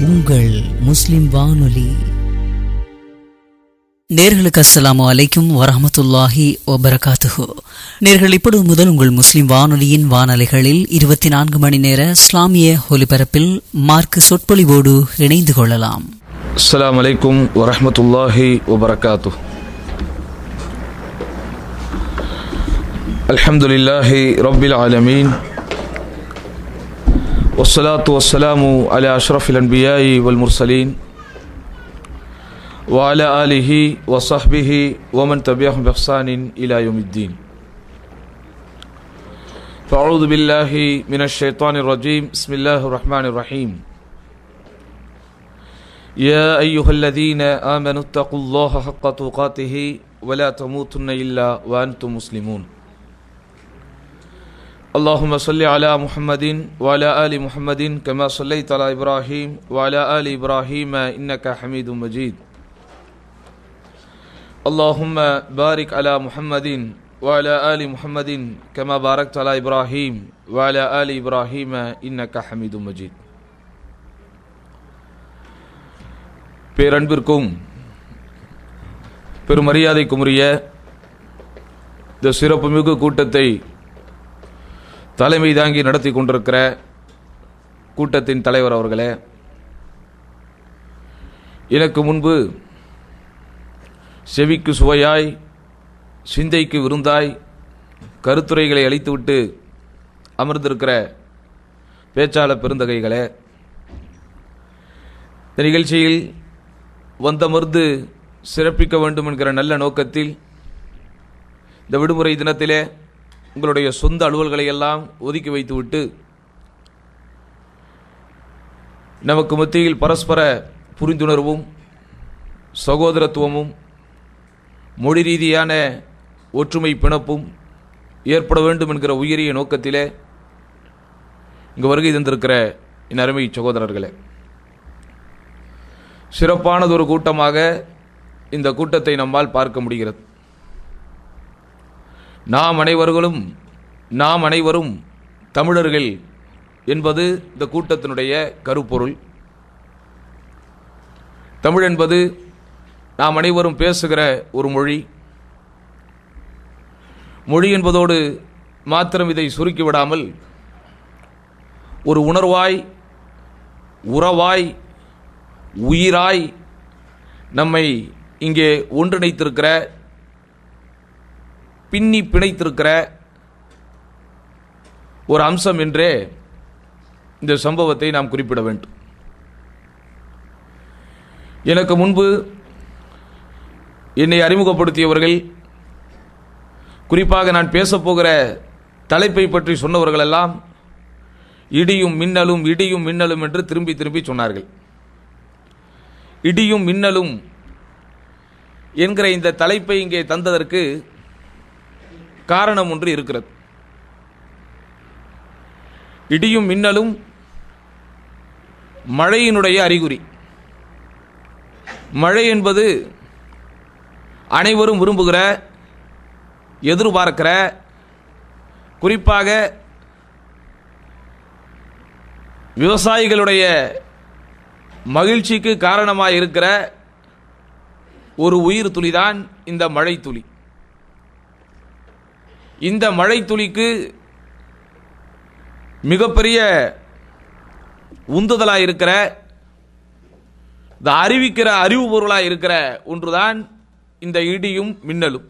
உங்கள் முஸ்லிம் வானொலி. நேர்களுக்கு அஸ்ஸலாமு அலைக்கும் வரஹ்மத்துல்லாஹி வபரகாத்துஹு. நேர்கள் இப்பொழுது முதல் உங்கள் முஸ்லிம் வானொலியின் வானலைகளில் 24 மணி நேர இஸ்லாமிய ஒலிபரப்பில் மார்க்க சொற்பொழிவோடு இணைந்து கொள்ளலாம். அஸ்ஸலாமு அலைக்கும் வரஹ்மத்துல்லாஹி வபரகாத்துஹு. அல்ஹம்துலில்லாஹி ரப்பில் ஆலமீன். والصلاة والسلام على أشرف الأنبياء والمرسلين وعلى آله وصحبه ومن تبعهم بإحسان إلى يوم الدين. فأعوذ بالله من الشيطان الرجيم. بسم الله الرحمن الرحيم. يا أيها الذين آمنوا اتقوا الله حق تقاته ولا تموتن إلا وأنتم مسلمون. اللهم صل على محمد وعلى آل محمد كما صليت على إبراهيم وعلى آل إبراهيم إنك حميد مجيد. اللهم بارك على محمد وعلى آل محمد كما باركت على إبراهيم وعلى آل إبراهيم إنك حميد مجيد. பேரன்பிற்கும் பெருமரியாதைக்குரிய இந்த சிறப்புமிகு கூட்டத்தை தலைமை தாங்கி நடத்தி கொண்டிருக்கிற கூட்டத்தின் தலைவர் அவர்களே, எனக்கு முன்பு செவிக்கு சுவையாய் சிந்தைக்கு விருந்தாய் கருத்துரைகளை அளித்துவிட்டு அமர்ந்திருக்கிற பேச்சாளர் பெருந்தகைகளே, இந்த நிகழ்ச்சியில் வந்தமர்ந்து சிறப்பிக்க வேண்டும் என்கிற நல்ல நோக்கத்தில் இந்த விடுமுறை தினத்திலே உங்களுடைய சொந்த அலுவல்களை எல்லாம் ஒதுக்கி வைத்துவிட்டு நமக்கு மத்தியில் பரஸ்பர புரிந்துணர்வும் சகோதரத்துவமும் மொழி ரீதியான ஒற்றுமை பிணப்பும் ஏற்பட வேண்டும் என்கிற உயரிய நோக்கத்திலே இங்கு வருகை தந்திருக்கிற என் அருமை சகோதரர்களே, சிறப்பானதொரு கூட்டமாக இந்த கூட்டத்தை நம்மால் பார்க்க முடிகிறது. நாம் அனைவரும் தமிழர்கள் என்பது இந்த கூட்டத்தினுடைய கருப்பொருள். தமிழ் என்பது நாம் அனைவரும் பேசுகிற ஒரு மொழி. மொழி என்பதோடு மாத்திரம் இதை சுருக்கிவிடாமல் ஒரு உணர்வாய், உறவாய், உயிராய் நம்மை இங்கே ஒன்றிணைத்திருக்கிற, பின்னி பிணைத்திருக்கிற ஒரு அம்சம் என்றே இந்த சம்பவத்தை நாம் குறிப்பிட வேண்டும். எனக்கு முன்பு என்னை அறிமுகப்படுத்தியவர்கள், குறிப்பாக நான் பேசப்போகிற தலைப்பை பற்றி சொன்னவர்கள் எல்லாம் இடியும் மின்னலும் இடியும் மின்னலும் என்று திரும்பி திரும்பி சொன்னார்கள். இடியும் மின்னலும் என்கிற இந்த தலைப்பை இங்கே தந்ததற்கு காரணம் ஒன்று இருக்கிறது. இடியும் மின்னலும் மழையினுடைய அறிகுறி. மழை என்பது அனைவரும் விரும்புகிற, எதிர்பார்க்கிற, குறிப்பாக விவசாயிகளுடைய மகிழ்ச்சிக்கு காரணமாக இருக்கிற ஒரு உயிர் துளிதான் இந்த மழை துளி. இந்த மழை துளிக்கு மிகப்பெரிய உந்துதலாக இருக்கிற, இந்த அறிவிக்கிற அறிவு பொருளாக இருக்கிற ஒன்றுதான் இந்த இடியும் மின்னலும்.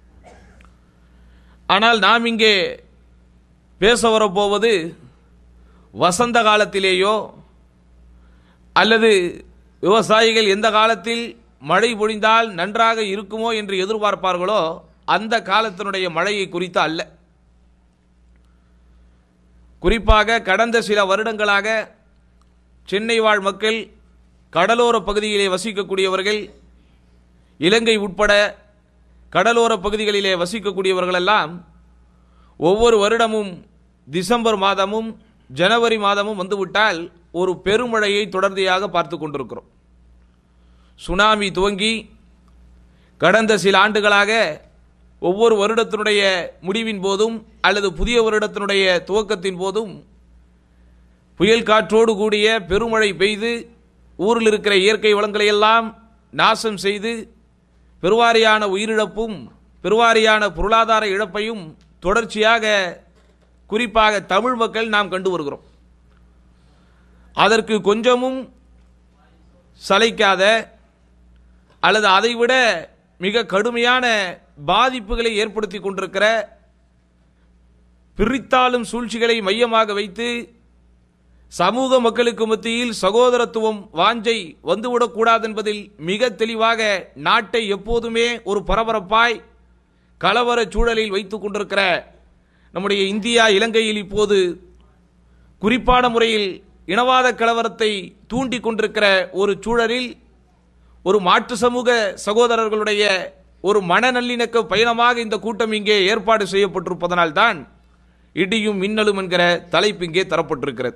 ஆனால் நாம் இங்கே பேச வரப்போவது வசந்த காலத்திலேயோ அல்லது விவசாயிகள் எந்த காலத்தில் மழை பொழிந்தால் நன்றாக இருக்குமோ என்று எதிர்பார்ப்பார்களோ அந்த காலத்தினுடைய மழையை குறித்து அல்ல. குறிப்பாக கடந்த சில வருடங்களாக சென்னை வாழ் மக்கள், கடலோர பகுதியிலே வசிக்கக்கூடியவர்கள், இலங்கை உட்பட கடலோர பகுதிகளிலே வசிக்கக்கூடியவர்களெல்லாம் ஒவ்வொரு வருடமும் டிசம்பர் மாதமும் ஜனவரி மாதமும் வந்துவிட்டால் ஒரு பெருமழையை தொடர்ச்சியாக பார்த்து கொண்டிருக்கிறோம். சுனாமி துவங்கி கடந்த சில ஆண்டுகளாக ஒவ்வொரு வருடத்தினுடைய முடிவின் போதும் அல்லது புதிய வருடத்தினுடைய துவக்கத்தின் போதும் புயல் காற்றோடு கூடிய பெருமழை பெய்து ஊரில் இருக்கிற இயற்கை வளங்களை எல்லாம் நாசம் செய்து பெருவாரியான உயிரிழப்பும் பெருவாரியான பொருளாதார இழப்பையும் தொடர்ச்சியாக குறிப்பாக தமிழ் மக்கள் நாம் கண்டு வருகிறோம். அதற்கு கொஞ்சமும் சளைக்காத அல்லது அதைவிட மிக கடுமையான பாதிப்புகளை ஏற்படுத்தி கொண்டிருக்கிற பிரித்தாளும் சூழ்ச்சிகளை மையமாக வைத்து சமூக மக்களுக்கு மத்தியில் சகோதரத்துவம் வாஞ்சை வந்துவிடக்கூடாது என்பதில் மிக தெளிவாக நாட்டை எப்போதுமே ஒரு பரபரப்பாய் கலவர சூழலில் வைத்துக் கொண்டிருக்கிற நம்முடைய இந்தியா இலங்கையில் இப்போது குறிப்பான முறையில் இனவாத கலவரத்தை தூண்டி கொண்டிருக்கிற ஒரு சூழலில் ஒரு மாற்று சமூக சகோதரர்களுடைய ஒரு மனநல்லிணக்க பயணமாக இந்த கூட்டம் இங்கே ஏற்பாடு செய்யப்பட்டிருப்பதனால்தான் இடியும் மின்னலும் என்கிற தலைப்பு இங்கே தரப்பட்டிருக்கிறது.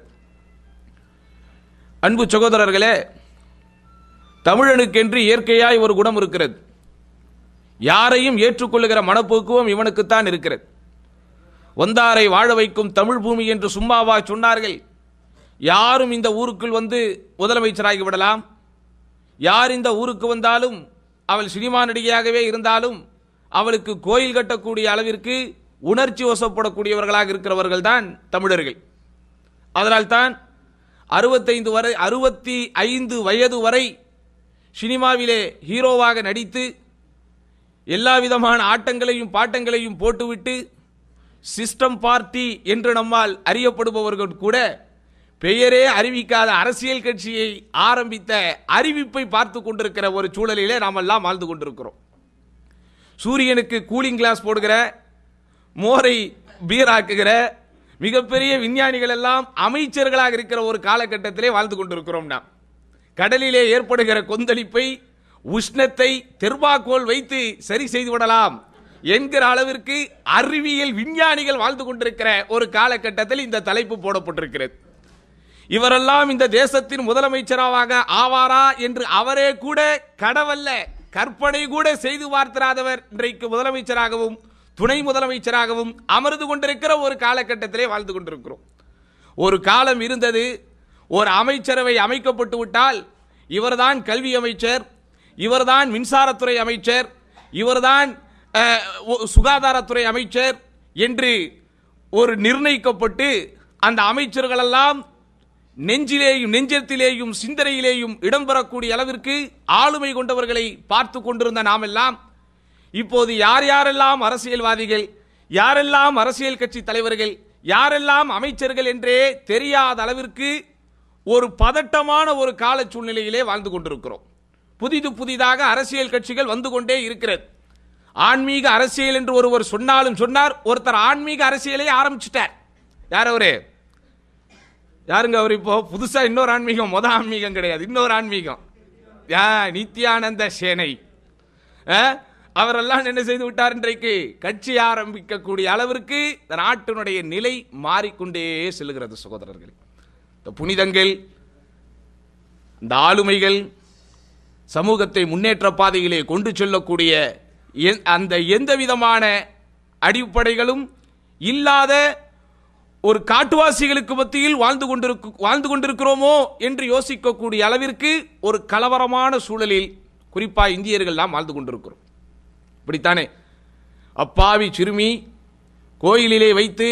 அன்பு சகோதரர்களே, தமிழனுக்கென்று இயற்கையாய் ஒரு குணம் இருக்கிறது. யாரையும் ஏற்றுக்கொள்ளுகிற மனப்போக்குவம் இவனுக்குத்தான் இருக்கிறது. வந்தாரை வாழ வைக்கும் தமிழ் பூமி என்று சும்மாவா சொன்னார்கள்? யாரும் இந்த ஊருக்குள் வந்து முதலமைச்சராகி விடலாம். யார் இந்த ஊருக்கு வந்தாலும் அவள் சினிமா நடிகையாகவே இருந்தாலும் அவளுக்கு கோயில் கட்டக்கூடிய அளவிற்கு உணர்ச்சி வசப்படக்கூடியவர்களாக இருக்கிறவர்கள் தான் தமிழர்கள். அதனால்தான் 65 வயது வரை சினிமாவிலே ஹீரோவாக நடித்து எல்லா விதமான ஆட்டங்களையும் பாட்டங்களையும் போட்டுவிட்டு சிஸ்டம் பார்ட்டி என்று நம்மால் அறியப்படுபவர்கள் கூட பெயரே அறிவிக்காத அரசியல் கட்சியை ஆரம்பித்த அறிவிப்பை பார்த்து கொண்டிருக்கிற ஒரு சூழலிலே நாம் எல்லாம் வாழ்ந்து கொண்டிருக்கிறோம். சூரியனுக்கு கூலிங் கிளாஸ் போடுகிற, மோரை பீராக்குகிற மிகப்பெரிய விஞ்ஞானிகள் எல்லாம் அமைச்சர்களாக இருக்கிற ஒரு காலகட்டத்திலே வாழ்ந்து கொண்டிருக்கிறோம். நாம் கடலிலே ஏற்படுகிற கொந்தளிப்பை, உஷ்ணத்தை தெர்மாக்கோல் வைத்து சரி செய்து விடலாம் என்கிற அளவிற்கு அறிவியல் விஞ்ஞானிகள் வாழ்ந்து கொண்டிருக்கிற ஒரு காலகட்டத்தில் இந்த தலைப்பு போடப்பட்டிருக்கிறது. இவரெல்லாம் இந்த தேசத்தின் முதலமைச்சராக ஆவாரா என்று அவரே கூட கடவல்ல கற்பனை கூட செய்து பார்த்திராதவர் இன்றைக்கு முதலமைச்சராகவும் துணை முதலமைச்சராகவும் அமர்ந்து கொண்டிருக்கிற ஒரு காலகட்டத்திலே வாழ்ந்து கொண்டிருக்கிறோம். ஒரு காலம் இருந்தது, ஒரு அமைச்சரவை அமைக்கப்பட்டு விட்டால் இவர்தான் கல்வி அமைச்சர், இவர்தான் மின்சாரத்துறை அமைச்சர், இவர்தான் சுகாதாரத்துறை அமைச்சர் என்று ஒரு நிர்ணயிக்கப்பட்டு அந்த அமைச்சர்கள் எல்லாம் நெஞ்சத்திலேயும் சிந்தனையிலேயும் இடம்பெறக்கூடிய அளவிற்கு ஆளுமை கொண்டவர்களை பார்த்து கொண்டிருந்த நாம் எல்லாம் இப்போது யார் யாரெல்லாம் அரசியல்வாதிகள், யாரெல்லாம் அரசியல் கட்சி தலைவர்கள், யாரெல்லாம் அமைச்சர்கள் என்றே தெரியாத அளவிற்கு ஒரு பதட்டமான ஒரு கால சூழ்நிலையிலே வாழ்ந்து கொண்டிருக்கிறோம். புதிதாக அரசியல் கட்சிகள் வந்து கொண்டே இருக்கிறது. ஆன்மீக அரசியல் என்று ஒருவர் சொன்னாலும் சொன்னார். ஒருத்தர் ஆன்மீக அரசியலை ஆரம்பிச்சிட்டார். யார் அவரு? யாருங்க அவர்? இப்போ புதுசா இன்னொரு ஆன்மீகம், மொத ஆன்மீகம் கிடையாது, இன்னொரு ஆன்மீகம், நித்யானந்த சேனை. அவரெல்லாம் என்ன செய்து விட்டார்? இன்றைக்கு கட்சி ஆரம்பிக்கக்கூடிய அளவிற்கு நாட்டினுடைய நிலை மாறிக்கொண்டே செல்கிறது. சகோதரர்கள், இந்த புனிதங்கள், இந்த ஆளுமைகள் சமூகத்தை முன்னேற்ற பாதையிலே கொண்டு செல்லக்கூடிய அந்த எந்த விதமான அடிப்படைகளும் இல்லாத ஒரு காட்டுவாசிகளுக்கு மத்தியில் வாழ்ந்து கொண்டிருக்கிறோமோ என்று யோசிக்கக்கூடிய அளவிற்கு ஒரு கலவரமான சூழலில் குறிப்பாக இந்தியர்கள் நாம் வாழ்ந்து கொண்டிருக்கிறோம். இப்படித்தானே அப்பாவி சிறுமி கோயிலிலே வைத்து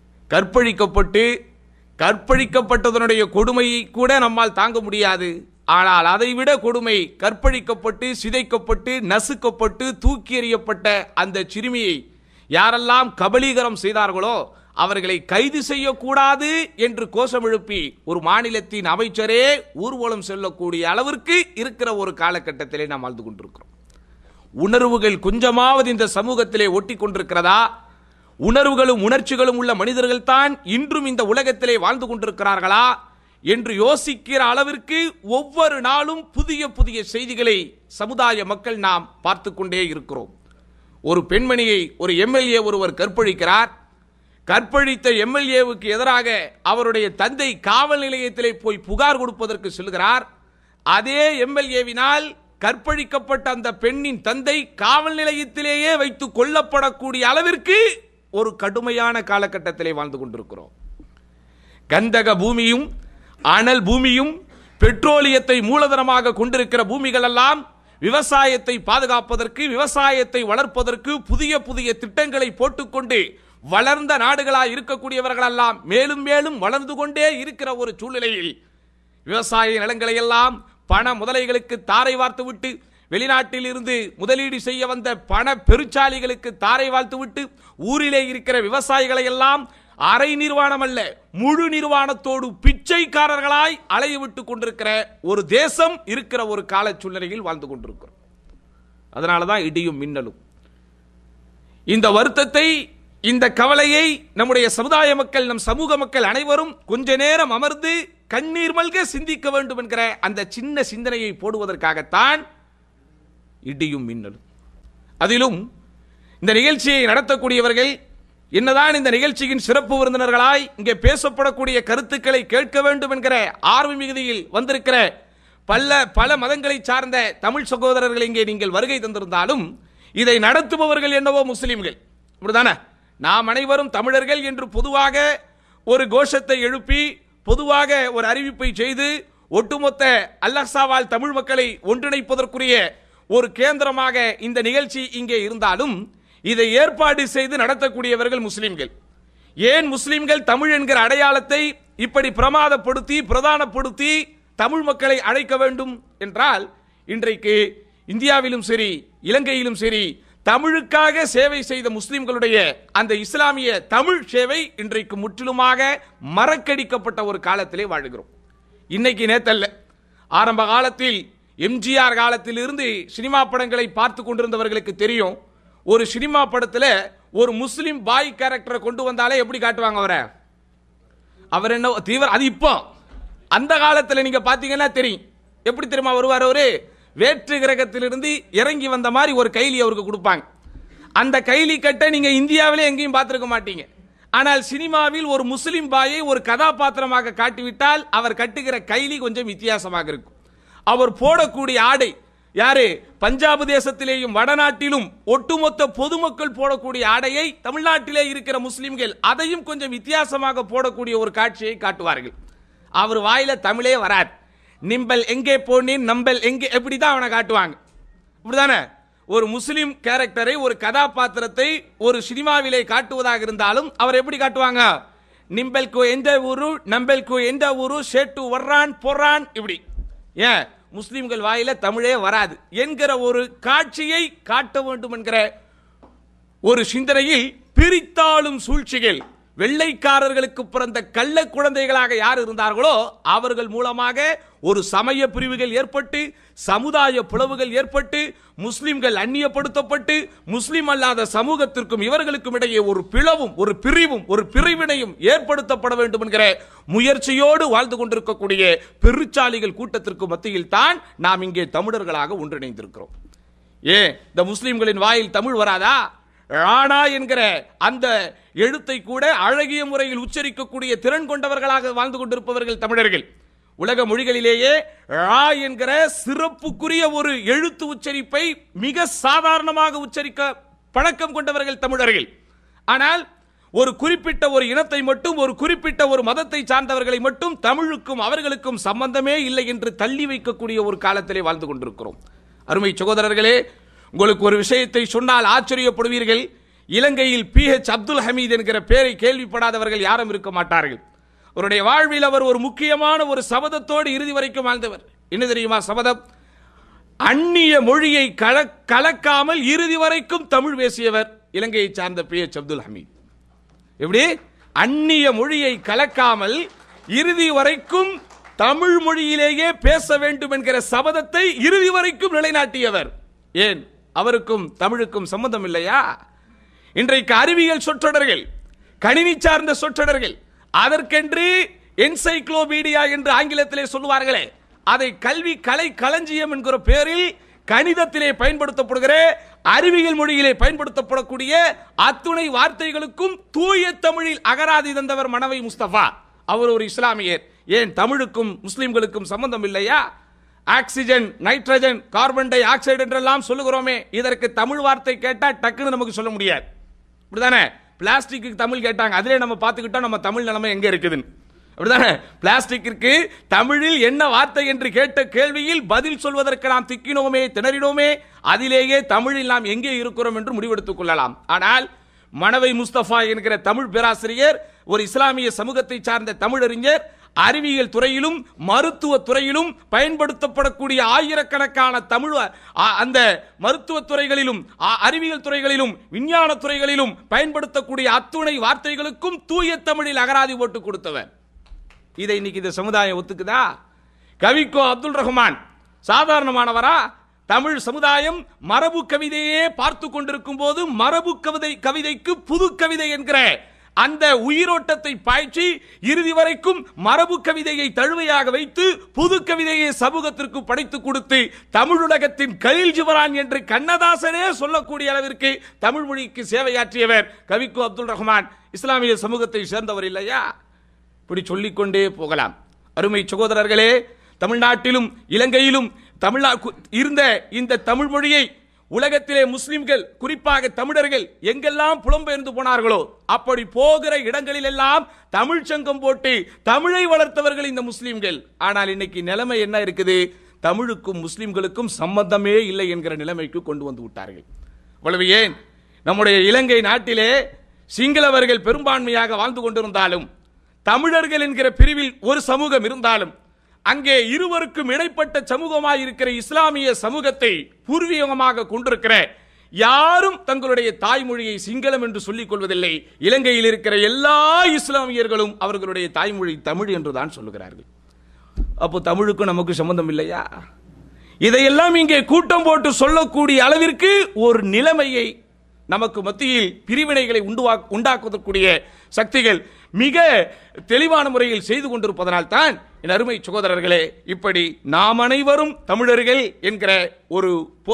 கற்பழிக்கப்பட்டதனுடைய கொடுமையை கூட நம்மால் தாங்க முடியாது. ஆனால் அதைவிட கொடுமை, கற்பழிக்கப்பட்டு சிதைக்கப்பட்டு நசுக்கப்பட்டு தூக்கி எறியப்பட்ட அந்த சிறுமியை யாரெல்லாம் கபலீகரம் செய்தார்களோ அவர்களை கைது செய்யக்கூடாது என்று கோஷம் எழுப்பி ஒரு மாநிலத்தின் அமைச்சரே ஊர்வலம் செல்லக்கூடிய அளவிற்கு இருக்கிற ஒரு காலகட்டத்திலே நாம் வாழ்ந்து கொண்டிருக்கிறோம். உணர்வுகள் கொஞ்சமாவது இந்த சமூகத்திலே ஒட்டி கொண்டிருக்கிறதா? உணர்வுகளும் உணர்ச்சிகளும் உள்ள மனிதர்கள் தான் இன்றும் இந்த உலகத்திலே வாழ்ந்து கொண்டிருக்கிறார்களா என்று யோசிக்கிற அளவிற்கு ஒவ்வொரு நாளும் புதிய செய்திகளை சமுதாய மக்கள் நாம் பார்த்து கொண்டே இருக்கிறோம். ஒரு பெண்மணியை ஒரு எம்எல்ஏ ஒருவர் கற்பழிக்கிறார். கற்பழித்த எம்எல்ஏவுக்கு எதிராக அவருடைய தந்தை காவல் நிலையத்திலே போய் புகார் கொடுப்பதற்கு செல்கிறார். அதே எம்எல்ஏவினால் கற்பழிக்கப்பட்ட அந்த பெண்ணின் தந்தை காவல் நிலையத்திலேயே வைத்து கொல்லப்படக்கூடிய அளவிற்கு ஒரு கடுமையான காலகட்டத்திலே வாழ்ந்து கொண்டிருக்கிறோம். கந்தக பூமியும் அனல் பூமியும் பெட்ரோலியத்தை மூலதனமாக கொண்டிருக்கிற பூமிகள் எல்லாம் விவசாயத்தை பாதுகாப்பதற்கு, விவசாயத்தை வளர்ப்பதற்கு புதிய புதிய திட்டங்களை போட்டுக்கொண்டு வளர்ந்த நாடுகளாய் இருக்கக்கூடியவர்கள் எல்லாம் மேலும் மேலும் வளர்ந்து கொண்டே இருக்கிற ஒரு சூழ்நிலையில் விவசாய நிலங்களை எல்லாம் பண முதலைகளுக்கு தாரை வார்த்துவிட்டு, வெளிநாட்டில் இருந்து முதலீடு செய்ய வந்த பண பெருச்சாலிகளுக்கு தாரை வார்த்துவிட்டு, ஊரிலே இருக்கிற விவசாயிகளை எல்லாம் அரை நிர்வாணம் அல்ல முழு நிர்வாணத்தோடு பிச்சைக்காரர்களாய் அலைய விட்டு கொண்டிருக்கிற ஒரு தேசம் இருக்கிற ஒரு கால சூழ்நிலையில் வாழ்ந்து கொண்டிருக்கிறோம். அதனாலதான் இடியும் மின்னலும். இந்த வருத்தத்தை, இந்த கவலையை நம்முடைய சமுதாய மக்கள், நம் சமூக மக்கள் அனைவரும் கொஞ்ச நேரம் அமர்ந்து கண்ணீர் மல்க சிந்திக்க வேண்டும் என்கிற அந்த சின்ன சிந்தனையை போடுவதற்காகத்தான் இடியும் மின்னலும். அதிலும் இந்த நிகழ்ச்சியை நடத்தக்கூடியவர்கள் என்னதான் இந்த நிகழ்ச்சியின் சிறப்பு விருந்தினர்களாய் இங்கே பேசப்படக்கூடிய கருத்துக்களை கேட்க வேண்டும் என்கிற ஆர்வ மிகுதியில் வந்திருக்கிற பல மதங்களை சார்ந்த தமிழ் சகோதரர்கள் இங்கே நீங்கள் வருகை தந்திருந்தாலும் இதை நடத்துபவர்கள் என்னவோ முஸ்லிம்கள். அப்படிதானே? நாம் அனைவரும் தமிழர்கள் என்று பொதுவாக ஒரு கோஷத்தை எழுப்பி, பொதுவாக ஒரு அறிவிப்பை செய்து, ஒட்டுமொத்த அல்-அக்ஸாவால் தமிழ் மக்களை ஒன்றிணைப்பதற்குரிய ஒரு கேந்திரமாக இந்த நிகழ்ச்சி இங்கே இருந்தாலும் இதை ஏற்பாடு செய்து நடத்தக்கூடியவர்கள் முஸ்லிம்கள். ஏன் முஸ்லிம்கள் தமிழ் என்கிற அடையாளத்தை இப்படி பிரமாதப்படுத்தி பிரதானப்படுத்தி தமிழ் மக்களை அழைக்க வேண்டும் என்றால், இன்றைக்கு இந்தியாவிலும் சரி இலங்கையிலும் சரி தமிழுக்காக சேவை செய்த முஸ்லிம்களுடைய அந்த இஸ்லாமிய தமிழ் சேவை இன்றைக்கு முற்றிலுமாக மறக்கடிக்கப்பட்ட ஒரு காலத்திலே வாழுகிறோம். இன்னைக்கு நேத்தல்ல, ஆரம்ப காலத்தில் எம்ஜிஆர் காலத்தில் இருந்து சினிமா படங்களை பார்த்து கொண்டிருந்தவர்களுக்கு தெரியும். ஒரு சினிமா படத்தில் ஒரு முஸ்லிம் பாய் கேரக்டரை கொண்டு வந்தாலே எப்படி காட்டுவாங்க அவரை? அவர் என்ன தீவிர, அது இப்போ அந்த காலத்தில் நீங்க பாத்தீங்கன்னா தெரியும். எப்படி தெரியுமா வருவார்? அவரு வேற்று கிரகத்திலிருந்து இறங்கி வந்த மாதிரி ஒரு கைலி அவருக்கு கொடுப்பாங்க. அந்த கைலி கட்ட நீங்க இந்தியாவிலே எங்கேயும் பார்த்திருக்க மாட்டீங்க. ஆனால் சினிமாவில் ஒரு முஸ்லிம் பாயை ஒரு கதாபாத்திரமாக காட்டிவிட்டால் அவர் கட்டுகிற கைலி கொஞ்சம் வித்தியாசமாக இருக்கும். அவர் போடக்கூடிய ஆடை, யாரு பஞ்சாப் தேசத்திலேயும் வடநாட்டிலும் ஒட்டுமொத்த பொதுமக்கள் போடக்கூடிய ஆடையை தமிழ்நாட்டிலே இருக்கிற முஸ்லிம்கள் அதையும் கொஞ்சம் வித்தியாசமாக போடக்கூடிய ஒரு காட்சியை காட்டுவார்கள். அவர் வாயில தமிழே வராது. நிம்பல் எங்கே போனேன், நம்பல் எங்கே, எப்படிதான் அவனை காட்டுவாங்க. அப்படிதானே? ஒரு முஸ்லிம் கேரக்டரை, ஒரு கதாபாத்திரத்தை ஒரு சினிமாவிலே காட்டுவதாக இருந்தாலும் அவர் எப்படி காட்டுவாங்க? நிம்பல்கு எந்த ஊரு, நம்பல்கு எந்த ஊரு, சேட்டு வர்றான் போறான், இப்படி. ஏன் முஸ்லிம்கள் வாயில தமிழே வராது என்கிற ஒரு காட்சியை காட்ட வேண்டும் என்கிற ஒரு சிந்தனையில் பிரித்தாளும் சூழ்ச்சிகள், வெள்ளைக்காரர்களுக்கு பிறந்த கள்ள குழந்தைகளாக யார் இருந்தார்களோ அவர்கள் மூலமாக ஒரு சமய பிரிவுகள் ஏற்பட்டு, சமுதாய பிளவுகள் ஏற்பட்டு, முஸ்லிம்கள் அந்நியப்படுத்தப்பட்டு, முஸ்லிம் அல்லாத சமூகத்திற்கும் இவர்களுக்கும் இடையே ஒரு பிளவும், ஒரு பிரிவும், ஒரு பிரிவினையும் ஏற்படுத்தப்பட வேண்டும் என்கிற முயற்சியோடு வாழ்ந்து கொண்டிருக்கக்கூடிய பெருச்சாலிகள் கூட்டத்திற்கு மத்தியில் தான் நாம் இங்கே தமிழர்களாக ஒன்றிணைந்திருக்கிறோம். ஏன் இந்த முஸ்லிம்களின் வாயில் தமிழ் வராதா? ராணா என்கிற அந்த எழுத்தை கூட அழகிய முறையில் உச்சரிக்கக்கூடிய திறன் கொண்டவர்களாக வாழ்ந்து கொண்டிருப்பவர்கள் தமிழர்கள். உலக மொழிகளிலேயே ரா என்கிற சிறப்புக்குரிய ஒரு எழுத்து உச்சரிப்பை மிக சாதாரணமாக உச்சரிக்க பழக்கம் கொண்டவர்கள் தமிழர்கள். ஆனால் ஒரு குறிப்பிட்ட ஒரு இனத்தை மட்டும், ஒரு குறிப்பிட்ட ஒரு மதத்தை சார்ந்தவர்களை மட்டும் தமிழுக்கும் அவர்களுக்கும் சம்பந்தமே இல்லை என்று தள்ளி வைக்கக்கூடிய ஒரு காலத்திலே வாழ்ந்து கொண்டிருக்கிறோம். அருமை சகோதரர்களே, உங்களுக்கு ஒரு விஷயத்தை சொன்னால் ஆச்சரியப்படுவீர்கள். இலங்கையில் PH அப்துல் ஹமீத் என்கிற பெயரை கேள்விப்படாதவர்கள் யாரும் இருக்க மாட்டார்கள். அவருடைய வாழ்வில் அவர் ஒரு முக்கியமான ஒரு சபதத்தோடு இறுதி வரைக்கும் வாழ்ந்தவர். என்ன தெரியுமா சபதம்? அந்நிய மொழியை கலக்காமல் இறுதி வரைக்கும் தமிழ் பேசியவர் இலங்கையை சார்ந்த PH அப்துல் ஹமீத். எப்படி? அந்நிய மொழியை கலக்காமல் இறுதி வரைக்கும் தமிழ் மொழியிலேயே பேச வேண்டும் என்கிற சபதத்தை இறுதி வரைக்கும் நிலைநாட்டியவர். ஏன் அவருக்கும் தமிழுக்கும் சம்பந்தம் இல்லையா? இன்றைக்கு அறிவியல் சொற்றொடர்கள், கணினி சார்ந்த சொற்றொடர்கள், அதற்கென்று என்சைக்ளோபீடியா என்று ஆங்கிலத்திலே சொல்லுவார்களே, அதை கல்வி கலை களஞ்சியம் என்கிற பெயரில் கணிதத்திலே பயன்படுத்தப்படுகிற, அறிவியல் மொழியிலே பயன்படுத்தப்படக்கூடிய அத்துணை வார்த்தைகளுக்கும் தூய தமிழில் அகராதி தந்தவர் மனவை முஸ்தபா. அவர் ஒரு இஸ்லாமியர். ஏன் தமிழுக்கும் முஸ்லிம்களுக்கும் சம்பந்தம் இல்லையா? Oxygen, nitrogen, carbon di oxide என்றெல்லாம் சொல்லுகிறோமே, இதற்கு தமிழ் வார்த்தை கேட்டா டக்குன்னு நமக்கு சொல்ல முடியாது. இப்படிதானே? பிளாஸ்டிக்கு தமிழ் கேட்டாங்க, அதிலே நம்ம பார்த்துக்கிட்டோம் நம்ம தமிழ் நிலைமை எங்க இருக்குதுன்னு. அப்படிதானே? பிளாஸ்டிக்கிற்கு தமிழில் என்ன வார்த்தை என்று கேட்ட கேள்வியில் பதில் சொல்வதற்கு நாம் திக்கினோமே, திணறினோமே. அதிலேயே தமிழில் நாம் எங்கே இருக்கிறோம் என்று முடிவெடுத்துக் கொள்ளலாம். ஆனால் மணவை முஸ்தபா என்கிற தமிழ் பேராசிரியர், ஒரு இஸ்லாமிய சமூகத்தை சார்ந்த தமிழறிஞர், அறிவியல் துறையிலும் மருத்துவ துறையிலும் பயன்படுத்தப்படக்கூடிய ஆயிரக்கணக்கான தமிழ் அந்த மருத்துவ துறைகளிலும் அறிவியல் துறைகளிலும் விஞ்ஞான துறைகளிலும் பயன்படுத்தக்கூடிய அத்துணை வார்த்தைகளுக்கும் தூய தமிழில் அகராதி போட்டு கொடுத்தவர். இதை இன்னைக்கு இந்த சமுதாயம் ஒத்துக்குதா? கவிக்கோ அப்துல் ரஹ்மான் சாதாரணமானவரா? தமிழ் சமுதாயம் மரபு கவிதையே பார்த்து கொண்டிருக்கும் போது மரபு கவிதைக்கு புது கவிதை என்கிற அந்த உயிரோட்டத்தை பாய்ச்சி இறுதி வரைக்கும் மரபு கவிதையை தழுவையாக வைத்து புது கவிதையை சமூகத்திற்கு படைத்துக் கொடுத்து தமிழுலகத்தின் கலீல் ஜிப்ரான் என்று கண்ணதாசனே சொல்லக்கூடிய அளவிற்கு தமிழ் மொழிக்கு சேவையாற்றியவர் கவிக்கோ அப்துல் ரஹ்மான். இஸ்லாமிய சமூகத்தை சேர்ந்தவர் இல்லையா? இப்படி சொல்லிக்கொண்டே போகலாம். அருமை சகோதரர்களே, தமிழ்நாட்டிலும் இலங்கையிலும் இருந்த இந்த தமிழ் மொழியை உலகத்திலே முஸ்லிம்கள், குறிப்பாக தமிழர்கள் எங்கெல்லாம் புலம்பெயர்ந்து போனார்களோ அப்படி போகிற இடங்களில் எல்லாம் தமிழ் சங்கம் போட்டு தமிழை வளர்த்தவர்கள் இந்த முஸ்லிம்கள். ஆனால் இன்னைக்கு நிலைமை என்ன இருக்குது? தமிழுக்கும் முஸ்லிம்களுக்கும் சம்பந்தமே இல்லை என்கிற நிலைமைக்கு கொண்டு வந்து விட்டார்கள். அவ்வளவு ஏன், நம்முடைய இலங்கை நாட்டிலே சிங்களவர்கள் பெரும்பான்மையாக வாழ்ந்து கொண்டிருந்தாலும், தமிழர்கள் என்கிற பிரிவில் ஒரு சமூகம் இருந்தாலும், அங்கே இருவருக்கும் இடைப்பட்ட சமூகமாக இருக்கிற இஸ்லாமிய சமூகத்தை பூர்வீகமாக கொண்டிருக்கிற யாரும் தங்களுடைய தாய்மொழியை சிங்களம் என்று சொல்லிக் கொள்வதில்லை. இலங்கையில் இருக்கிற எல்லா இஸ்லாமியர்களும் அவர்களுடைய தாய்மொழி தமிழ் என்றுதான் சொல்லுகிறார்கள். அப்போ தமிழுக்கும் நமக்கு சம்பந்தம் இல்லையா? இதையெல்லாம் இங்கே கூட்டம் போட்டு சொல்லக்கூடிய அளவிற்கு ஒரு நிலைமையை நமக்கு மத்தியில் பிரிவினைகளை உண்டாக்குவதற்குரிய சக்திகள் மிக தெளிவான முறையில் செய்து கொண்டிருப்பதனால் தான் என் அருமை சகோதரர்களே, இப்படி நாம் அனைவரும் தமிழர்கள் என்கிற ஒரு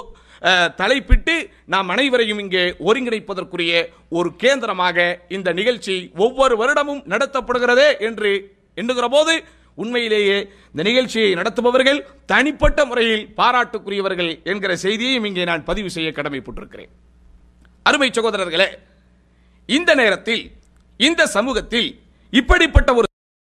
தலைப்பிட்டு நாம் அனைவரையும் இங்கே ஒருங்கிணைப்பதற்குரிய ஒரு கேந்திரமாக இந்த நிகழ்ச்சி ஒவ்வொரு வருடமும் நடத்தப்படுகிறதே என்று எண்ணுகிற போது உண்மையிலேயே இந்த நிகழ்ச்சியை நடத்துபவர்கள் தனிப்பட்ட முறையில் பாராட்டுக்குரியவர்கள் என்கிற செய்தியையும் இங்கே நான் பதிவு செய்ய கடமைப்பட்டிருக்கிறேன். அருமை சகோதரர்களே, இந்த நேரத்தில் இந்த சமூகத்தில் இப்படிப்பட்ட ஒரு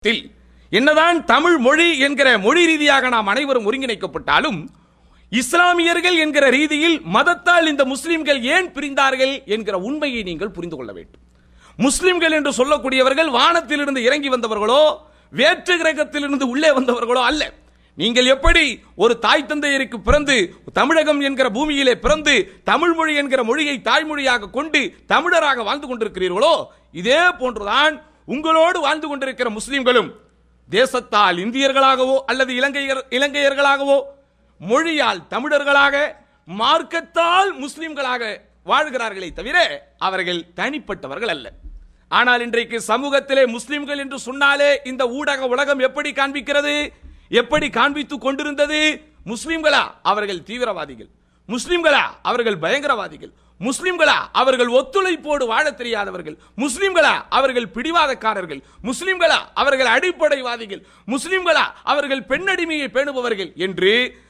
என்னதான் தமிழ் மொழி என்கிற மொழி ரீதியாக நாம் அனைவரும் ஒருங்கிணைக்கப்பட்டாலும் இஸ்லாமியர்கள் என்கிற ரீதியில் மதத்தால் இந்த முஸ்லிம்கள் ஏன் பிரிந்தார்கள் என்கிற உண்மையை நீங்கள் புரிந்து கொள்ள வேண்டும். முஸ்லிம்கள் என்று சொல்லக்கூடியவர்கள் வானத்திலிருந்து இறங்கி வந்தவர்களோ வேற்று கிரகத்திலிருந்து உள்ளே வந்தவர்களோ அல்ல. நீங்கள் எப்படி ஒரு தாய் தந்தையருக்கு பிறந்து தமிழகம் என்கிற பூமியிலே பிறந்து தமிழ் மொழி என்கிற மொழியை தாய்மொழியாக கொண்டு தமிழராக வாழ்ந்து கொண்டிருக்கிறீர்களோ இதே போன்றுதான் உங்களோடு வாழ்ந்து கொண்டிருக்கிற முஸ்லிம்களும் தேசத்தால் இந்தியர்களாகவோ அல்லது இலங்கையர்களாகவோ, மொழியால் தமிழர்களாக, மார்க்கத்தால் முஸ்லிம்களாக வாழ்கிறார்களே தவிர அவர்கள் தனிப்பட்டவர்கள் அல்ல. ஆனால் இன்றைக்கு சமூகத்திலே முஸ்லிம்கள் என்று சொன்னாலே இந்த ஊடக உலகம் எப்படி காண்பிக்கிறது, எப்படி காண்பித்துக் கொண்டிருந்தது? முஸ்லிம்களா அவர்கள் தீவிரவாதிகள், முஸ்லிம்களா அவர்கள் பயங்கரவாதிகள், முஸ்லிம்களா அவர்கள் ஒத்துழைப்போடு வாழ தெரியாதவர்கள், முஸ்லிம்களா அவர்கள் பிடிவாதக்காரர்கள், முஸ்லிம்களா அவர்கள் அடிப்படைவாதிகள், முஸ்லிம்களா அவர்கள் பெண்ணடிமையை பேணுபவர்கள் என்று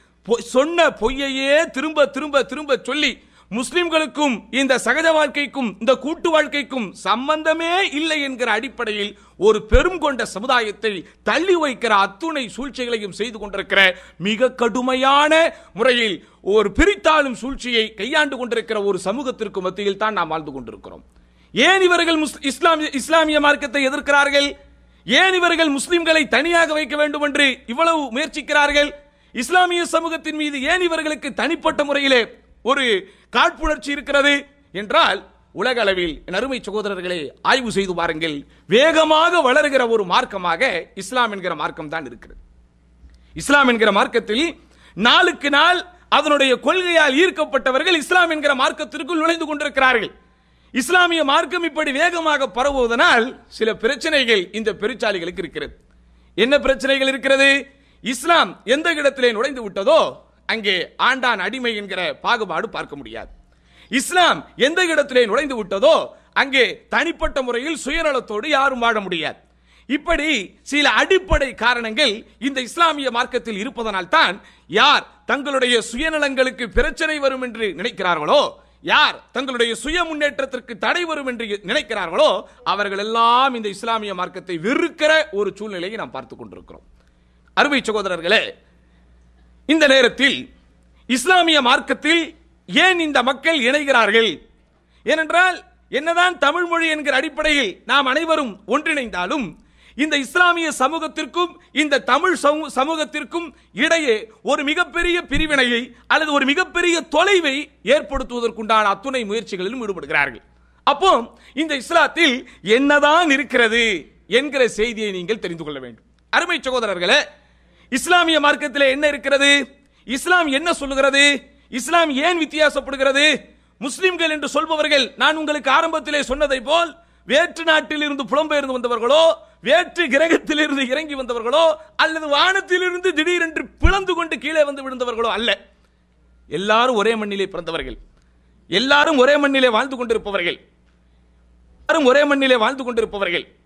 சொன்ன பொய்யையே திரும்ப திரும்ப திரும்ப சொல்லி முஸ்லிம்களுக்கும் இந்த சகஜ வாழ்க்கைக்கும் இந்த கூட்டு வாழ்க்கைக்கும் சம்பந்தமே இல்லை என்கிற அடிப்படையில் ஒரு பெரும் கொண்ட சமுதாயத்தை தள்ளி வைக்கிற அத்துணை சூழ்ச்சிகளையும் செய்து கொண்டிருக்கிற மிக கடுமையான முறையில் ஒரு பிரித்தாளும் சூழ்ச்சியை கையாண்டு கொண்டிருக்கிற ஒரு சமூகத்திற்கு மத்தியில் தான் நாம் வாழ்ந்து கொண்டிருக்கிறோம். ஏன் இவர்கள் இஸ்லாமிய மார்க்கத்தை எதிர்க்கிறார்கள்? ஏன் இவர்கள் முஸ்லிம்களை தனியாக வைக்க வேண்டும் என்று இவ்வளவு முயற்சிக்கிறார்கள்? இஸ்லாமிய சமூகத்தின் மீது ஏன் இவர்களுக்கு தனிப்பட்ட முறையிலே ஒரு காழ்ப்புணர்ச்சி இருக்கிறது என்றால், உலக அளவில் என் அருமை சகோதரர்களே ஆய்வு செய்து பாருங்கள், வேகமாக வளர்கிற ஒரு மார்க்கமாக இஸ்லாம் என்கிற மார்க்கம் தான் இருக்கிறது. இஸ்லாம் என்கிற மார்க்கத்தில் நாளுக்கு நாள் அதனுடைய கொள்கையால் ஈர்க்கப்பட்டவர்கள் இஸ்லாம் என்கிற மார்க்கத்திற்குள் நுழைந்து கொண்டிருக்கிறார்கள். இஸ்லாமிய மார்க்கம் இப்படி வேகமாக பரவுவதனால் சில பிரச்சனைகள் இந்த பெருச்சாலிகளுக்கு இருக்கிறது. என்ன பிரச்சனைகள் இருக்கிறது? இஸ்லாம் எந்த இடத்திலே நுழைந்து விட்டதோ அங்கே ஆண்டான் அடிமை என்கிற பாகுபாடு பார்க்க முடியாது. இஸ்லாம் எந்த இடத்திலே நுழைந்து விட்டதோ அங்கே தனிப்பட்ட முறையில் சுயநலத்தோடு யாரும் வாழ முடியாது. இப்படி சில அடிப்படை காரணங்கள் இந்த இஸ்லாமிய மார்க்கத்தில் இருப்பதனால் தான் யார் தங்களுடைய சுயநலங்களுக்கு பிரச்சனை வரும் என்று நினைக்கிறார்களோ, யார் தங்களுடைய சுய முன்னேற்றத்திற்கு தடை வரும் என்று நினைக்கிறார்களோ அவர்கள் எல்லாம் இந்த இஸ்லாமிய மார்க்கத்தை வெறுக்கிற ஒரு சூழ்நிலையை நாம் பார்த்துக் கொண்டிருக்கிறோம். அருமை சகோதரர்களே, இந்த நேரத்தில் இஸ்லாமிய மார்க்கத்தில் ஏன் இந்த மக்கள் இணைகிறார்கள்? ஏனென்றால் என்னதான் தமிழ் மொழி என்கிற அடிப்படையில் நாம் அனைவரும் ஒன்றிணைந்தாலும் இந்த இஸ்லாமிய சமூகத்திற்கும் இந்த தமிழ் சமூகத்திற்கும் இடையே ஒரு மிகப்பெரிய பிரிவினையை அல்லது ஒரு மிகப்பெரிய தொலைவை ஏற்படுத்துவதற்குண்டான அத்துணை முயற்சிகளிலும் ஈடுபடுகிறார்கள். அப்போ இந்த இஸ்லாத்தில் என்னதான் இருக்கிறது என்கிற செய்தியை நீங்கள் தெரிந்து கொள்ள வேண்டும். அருமை சகோதரர்களே, இஸ்லாமிய மார்க்கத்தில் என்ன இருக்கிறது? இஸ்லாம் என்ன சொல்லுகிறது? இஸ்லாம் ஏன் வித்தியாசப்படுகிறது? முஸ்லிம்கள் என்று சொல்பவர்கள் நான் உங்களுக்கு ஆரம்பத்திலே சொன்னதை போல் வேற்று நாட்டில் இருந்து புலம்பெயர்ந்து வந்தவர்களோ, வேற்று கிரகத்தில் இருந்து இறங்கி வந்தவர்களோ, அல்லது வானத்திலிருந்து திடீரென்று பிளந்து கொண்டு கீழே வந்து விழுந்தவர்களோ அல்ல. எல்லாரும் ஒரே மண்ணிலே பிறந்தவர்கள், எல்லாரும் ஒரே மண்ணிலே வாழ்ந்து கொண்டிருப்பவர்கள், எல்லாரும் ஒரே மண்ணிலே வாழ்ந்து கொண்டிருப்பவர்கள்.